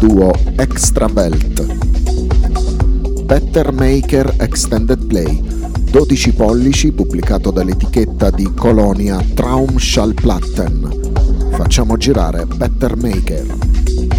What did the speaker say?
duo Extra Belt. Better Maker Extended Play, 12 pollici, pubblicato dall'etichetta di Colonia Traumschallplatten. Facciamo girare Better Maker.